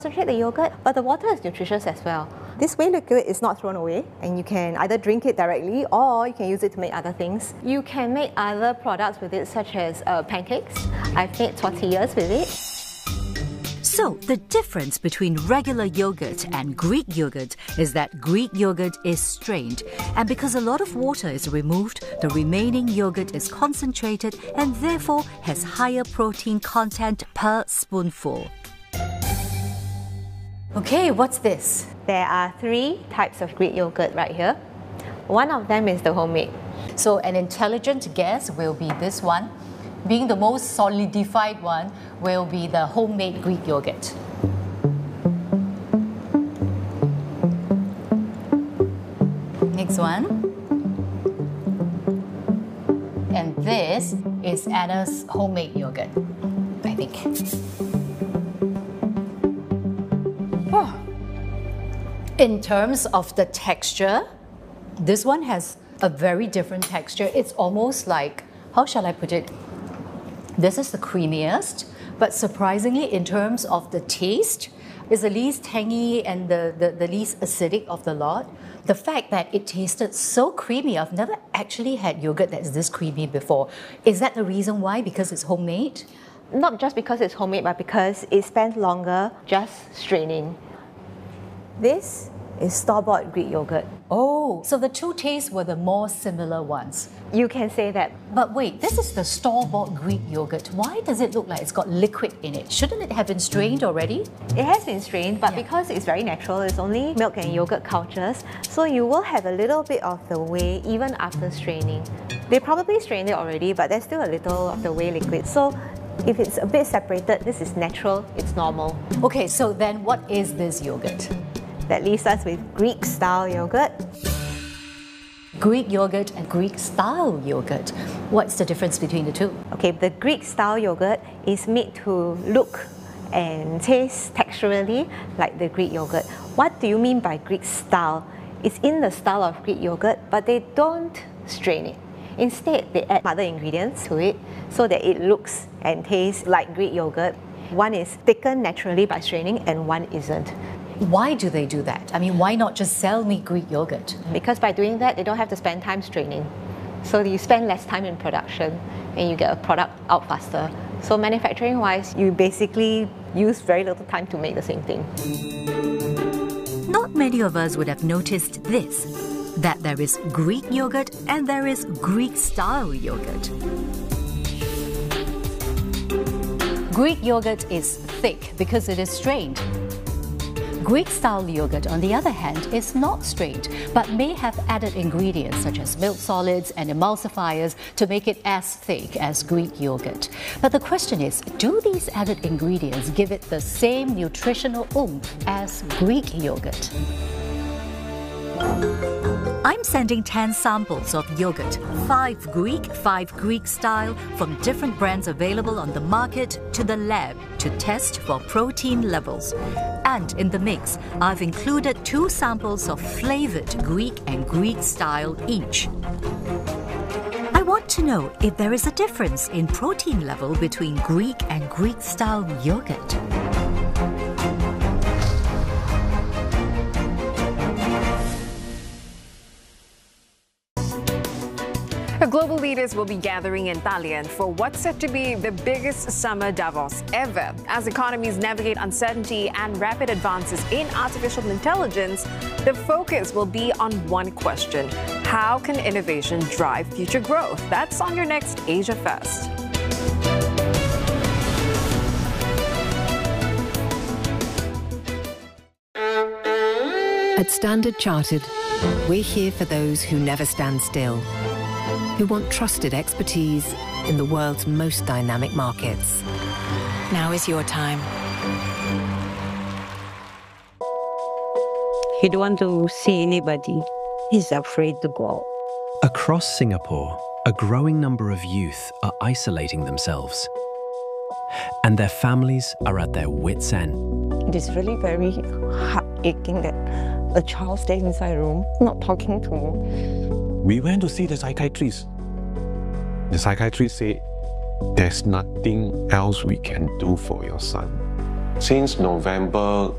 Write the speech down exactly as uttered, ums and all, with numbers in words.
Concentrate the yogurt, but the water is nutritious as well. This whey liquid is not thrown away, and you can either drink it directly or you can use it to make other things. You can make other products with it, such as uh, pancakes. I've made tortillas with it. So, the difference between regular yogurt and Greek yogurt is that Greek yogurt is strained, and because a lot of water is removed, the remaining yogurt is concentrated and therefore has higher protein content per spoonful. Okay, what's this? There are three types of Greek yogurt right here. One of them is the homemade. So an intelligent guess will be this one. Being the most solidified one will be the homemade Greek yogurt. Next one. And this is Anna's homemade yogurt, I think. Oh. In terms of the texture, this one has a very different texture. It's almost like, how shall I put it? This is the creamiest, but surprisingly, in terms of the taste, it's the least tangy and the, the, the least acidic of the lot. The fact that it tasted so creamy, I've never actually had yogurt that's this creamy before. Is that the reason why? Because it's homemade? Not just because it's homemade, but because it spends longer just straining. This is store-bought Greek yogurt. Oh, so the two tastes were the more similar ones. You can say that. But wait, this is the store-bought Greek yogurt. Why does it look like it's got liquid in it? Shouldn't it have been strained already? It has been strained, but Yeah. because it's very natural, it's only milk and yogurt cultures, so you will have a little bit of the whey even after straining. They probably strained it already, but there's still a little of the whey liquid. So if it's a bit separated, this is natural, it's normal. Okay, so then what is this yogurt? That leaves us with Greek-style yogurt. Greek yogurt and Greek-style yogurt. What's the difference between the two? Okay, the Greek-style yogurt is made to look and taste texturally like the Greek yogurt. What do you mean by Greek-style? It's in the style of Greek yogurt, but they don't strain it. Instead, they add other ingredients to it so that it looks and tastes like Greek yogurt. One is thickened naturally by straining and one isn't. Why do they do that? I mean, why not just sell me Greek yogurt? Because by doing that, they don't have to spend time straining. So you spend less time in production and you get a product out faster. So manufacturing-wise, you basically use very little time to make the same thing. Not many of us would have noticed this, that there is Greek yogurt and there is Greek-style yogurt. Greek yogurt is thick because it is strained. Greek-style yogurt, on the other hand, is not strained, but may have added ingredients such as milk solids and emulsifiers to make it as thick as Greek yogurt. But the question is, do these added ingredients give it the same nutritional oomph as Greek yogurt? I'm sending ten samples of yogurt, five Greek, five Greek style, from different brands available on the market to the lab to test for protein levels. And in the mix, I've included two samples of flavored Greek and Greek style each. I want to know if there is a difference in protein level between Greek and Greek style yogurt. The global leaders will be gathering in Dalian for what's set to be the biggest summer Davos ever. As economies navigate uncertainty and rapid advances in artificial intelligence, the focus will be on one question: how can innovation drive future growth? That's on your next Asia Fest. At Standard Chartered, we're here for those who never stand still, who want trusted expertise in the world's most dynamic markets. Now is your time. He don't want to see anybody. He's afraid to go. Across Singapore, a growing number of youth are isolating themselves, and their families are at their wits' end. It is really very heart-aching that a child stays inside a room, not talking to me. We went to see the psychiatrist. The psychiatrist said, there's nothing else we can do for your son. Since November